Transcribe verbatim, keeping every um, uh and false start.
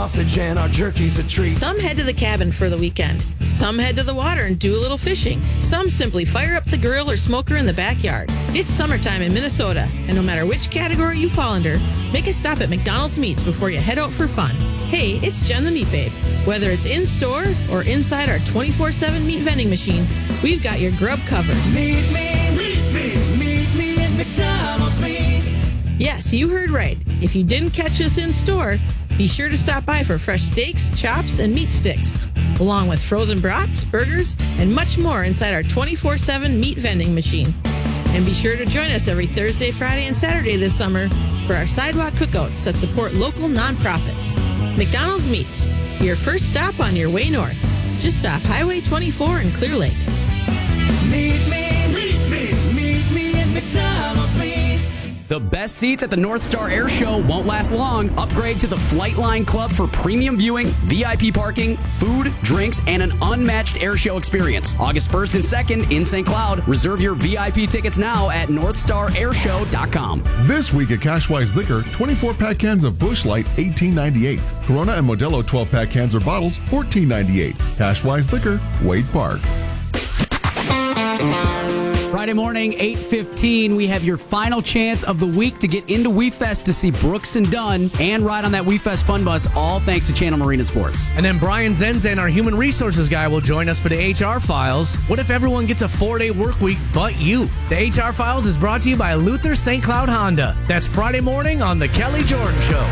sausage and our jerky's a treat. Some head to the cabin for the weekend. Some head to the water and do a little fishing. Some simply fire up the grill or smoker in the backyard. It's summertime in Minnesota, and no matter which category you fall under, make a stop at McDonald's Meats before you head out for fun. Hey, it's Jen the Meat Babe. Whether it's in-store or inside our twenty-four seven meat vending machine, we've got your grub covered. Meet me, meet me, meet me at McDonald's Meats. Yes, you heard right. If you didn't catch us in store, be sure to stop by for fresh steaks, chops, and meat sticks, along with frozen brats, burgers, and much more inside our twenty-four seven meat vending machine. And be sure to join us every Thursday, Friday, and Saturday this summer for our sidewalk cookouts that support local nonprofits. McDonald's Meats, your first stop on your way north, just off Highway twenty-four in Clear Lake. Meet me, meet me, meet me at McDonald's Meats. The best seats at the North Star Air Show won't last long. Upgrade to the Flightline Club for premium viewing, V I P parking, food, drinks, and an unmatched air show experience. August first and second in Saint Cloud. Reserve your V I P tickets now at north star air show dot com. This week at Cashwise Liquor, twenty-four pack cans of Busch Light, eighteen ninety-eight. Corona and Modelo twelve pack cans or bottles, fourteen ninety-eight. Cashwise Liquor, Wade Park. Friday morning, eight fifteen, we have your final chance of the week to get into WeFest to see Brooks and Dunn and ride on that WeFest Fun Bus, all thanks to Channel Marine and Sports. And then Brian Zenzen, our human resources guy, will join us for the H R Files. What if everyone gets a four-day work week but you? The H R Files is brought to you by Luther Saint Cloud Honda. That's Friday morning on The Kelly Jordan Show.